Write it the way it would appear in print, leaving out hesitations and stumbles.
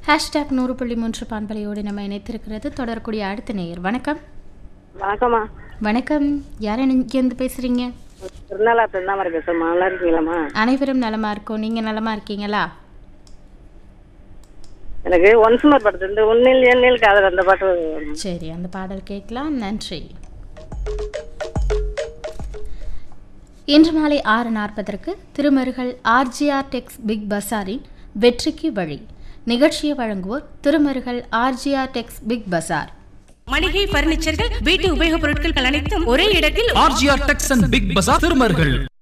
#100.3 பான்பலையோடு நம்ம இணைத்திருக்கிறது. தொடரக்கூடிய அடுத்த நேயர். வணக்கம். வணக்கம்மா. வணக்கம். யார் இருந்து பேசுறீங்க? திருநாளாத்துல தான் பேசுறேம்மா. நல்லா இருக்கீங்களாம்மா? அனைவரும் நலமா இருக்கோம். நீங்க நலமா இருக்கீங்களா? எனக்கு ஒன்சுமர் படத்துல உன்னில் எண்ணில் காதல் அந்த பாட்டு. சரி, அந்த பாடல் கேட்கலாம். நன்றி. இன்று மாலை 6:40 திருமருகல் ஆர்ஜிஆர் டெக்ஸ் பிக் பசாரின் வெற்றிக்கு வழி நிகழ்ச்சியை வழங்குவோர் திருமருகல் ஆர்ஜிஆர் டெக்ஸ் பிக் பசார். மளிகை, பர்னிச்சர்கள், வீட்டு உபயோகப் பொருட்கள் அனைத்தும் ஒரே இடத்தில். RGR Tex and big Bazar Thirumarugal.